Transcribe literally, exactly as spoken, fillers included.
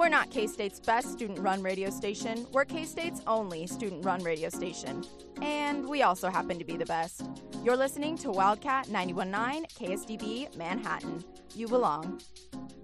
We're not K-State's best student-run radio station. We're K-State's only student-run radio station. And we also happen to be the best. You're listening to Wildcat ninety-one point nine K S D B Manhattan. You belong.